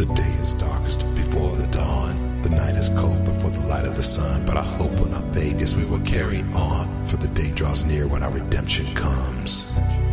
The day is darkest before the dawn. The night is cold before the light of the sun. But I hope will not fade, yes, we will carry on. For the day draws near when our redemption comes.